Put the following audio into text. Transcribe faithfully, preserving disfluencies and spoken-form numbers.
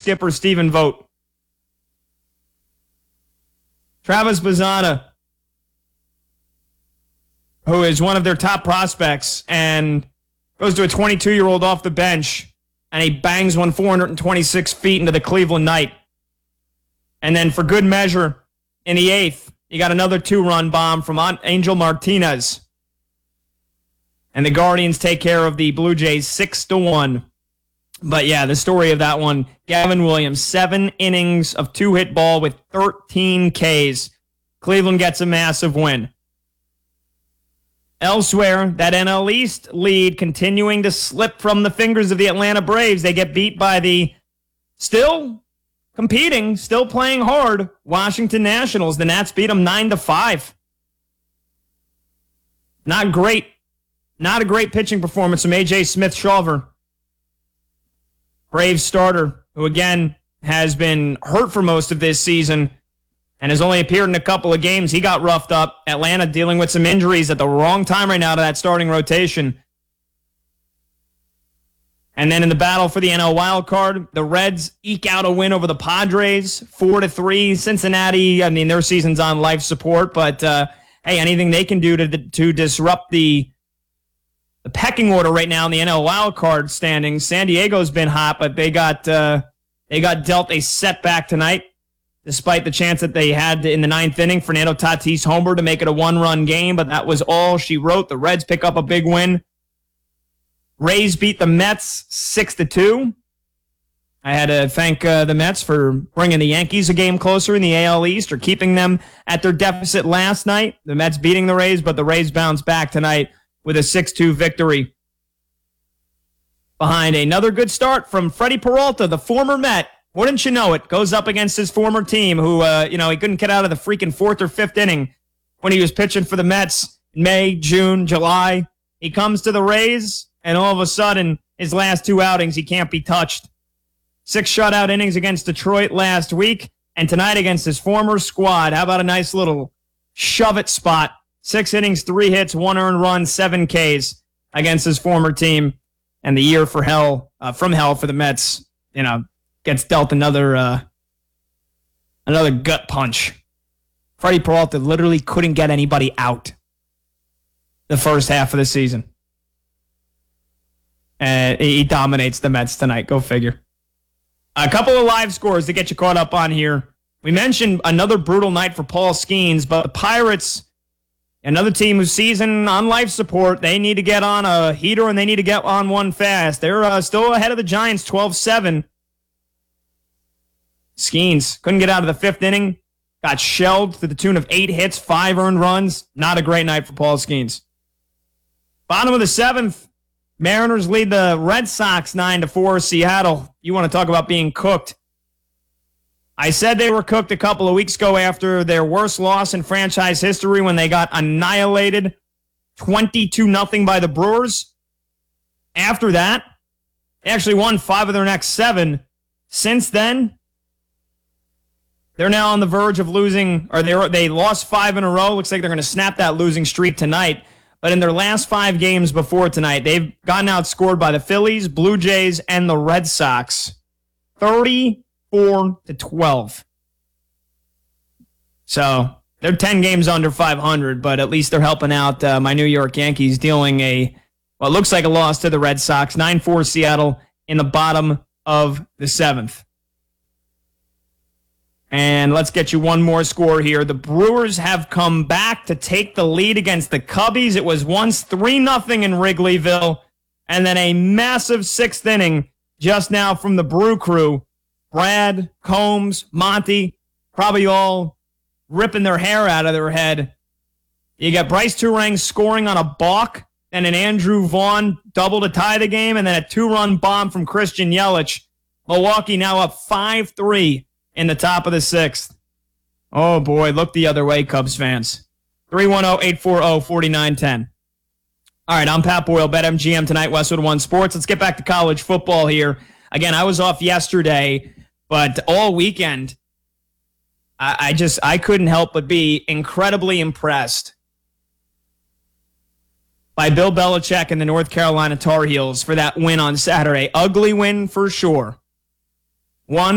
skipper Stephen Vogt. Travis Bazzana, who is one of their top prospects, and goes to a twenty-two-year-old off the bench, and he bangs one four hundred twenty-six feet into the Cleveland Knight. And then for good measure, in the eighth, you got another two-run bomb from Angel Martinez. And the Guardians take care of the Blue Jays six to one. But yeah, the story of that one, Gavin Williams, seven innings of two-hit ball with thirteen Ks. Cleveland gets a massive win. Elsewhere, that N L East lead continuing to slip from the fingers of the Atlanta Braves. They get beat by the still competing, still playing hard Washington Nationals. The Nats beat them nine to five. Not great. Not a great pitching performance from A J Smith-Shawver. Braves starter, who again has been hurt for most of this season and has only appeared in a couple of games. He got roughed up. Atlanta dealing with some injuries at the wrong time right now to that starting rotation. And then in the battle for the N L wild card, the Reds eke out a win over the Padres, four to three. Cincinnati, I mean, their season's on life support, but uh, hey, anything they can do to to disrupt the the pecking order right now in the N L wild card standings. San Diego's been hot, but they got uh, they got dealt a setback tonight, despite the chance that they had in the ninth inning. Fernando Tatis homer to make it a one-run game, but that was all she wrote. The Reds pick up a big win. Rays beat the Mets six to two. I had to thank uh, the Mets for bringing the Yankees a game closer in the A L East, or keeping them at their deficit last night. The Mets beating the Rays, but the Rays bounce back tonight with a six two victory. Behind another good start from Freddie Peralta, the former Met. Wouldn't you know it, goes up against his former team, who, uh, you know, he couldn't get out of the freaking fourth or fifth inning when he was pitching for the Mets in May, June, July. He comes to the Rays, and all of a sudden, his last two outings, he can't be touched. Six shutout innings against Detroit last week, and tonight against his former squad. How about a nice little shove-it spot? Six innings, three hits, one earned run, seven Ks against his former team. And the year for hell, uh, from hell for the Mets, you know, gets dealt another uh, another gut punch. Freddie Peralta literally couldn't get anybody out the first half of the season. And he dominates the Mets tonight. Go figure. A couple of live scores to get you caught up on here. We mentioned another brutal night for Paul Skeens, but the Pirates, another team whose season on life support, they need to get on a heater and they need to get on one fast. They're uh, still ahead of the Giants twelve seven. Skeens couldn't get out of the fifth inning. Got shelled to the tune of eight hits, five earned runs. Not a great night for Paul Skeens. Bottom of the seventh, Mariners lead the Red Sox nine to four. Seattle, you want to talk about being cooked. I said they were cooked a couple of weeks ago after their worst loss in franchise history when they got annihilated twenty-two nothing by the Brewers. After that, they actually won five of their next seven. Since then, they're now on the verge of losing, or they they lost five in a row. Looks like they're going to snap that losing streak tonight. But in their last five games before tonight, they've gotten outscored by the Phillies, Blue Jays, and the Red Sox. thirty-four to twelve. So they're ten games under five hundred, but at least they're helping out uh, my New York Yankees, dealing a, what looks like a loss to the Red Sox. nine four Seattle in the bottom of the seventh. And let's get you one more score here. The Brewers have come back to take the lead against the Cubbies. It was once three nothing in Wrigleyville, and then a massive sixth inning just now from the Brew Crew. Brad, Combs, Monty, probably all ripping their hair out of their head. You got Bryce Turang scoring on a balk, and an Andrew Vaughn double to tie the game, and then a two-run bomb from Christian Yelich. Milwaukee now up five three. In the top of the sixth. Oh, boy, look the other way, Cubs fans. three one zero, eight four zero, four nine one zero. All right, I'm Pat Boyle, BetMGM tonight, Westwood One Sports. Let's get back to college football here. Again, I was off yesterday, but all weekend, I, I just, I couldn't help but be incredibly impressed by Bill Belichick and the North Carolina Tar Heels for that win on Saturday. Ugly win for sure. One